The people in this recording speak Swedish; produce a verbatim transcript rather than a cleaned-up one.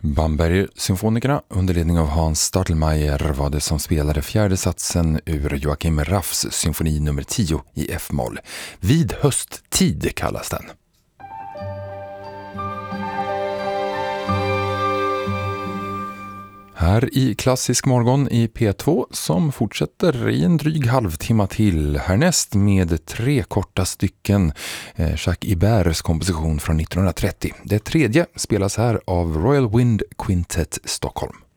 Bamberger-symfonikerna under ledning av Hans Stadelmeier var det som spelade fjärde satsen ur Joachim Raffs symfoni nummer tio i F-moll. Vid hösttid kallas den. Här i Klassisk morgon i P två som fortsätter i en dryg halvtimme till. Härnäst med tre korta stycken. Eh, Jacques Iberts komposition från nittonhundratrettio. Det tredje spelas här av Royal Wind Quintet Stockholm.